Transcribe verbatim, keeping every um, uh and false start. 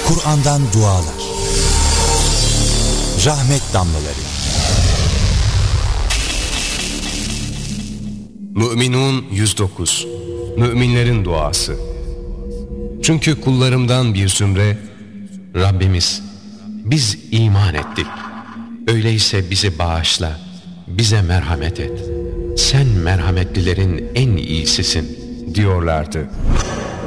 Kur'an'dan dualar, rahmet damlaları. Mü'minun yüz dokuz. Müminlerin duası. Çünkü kullarımdan bir zümre, Rabbimiz, biz iman ettik. Öyleyse bizi bağışla, bize merhamet et. Sen merhametlilerin en iyisisin diyorlardı.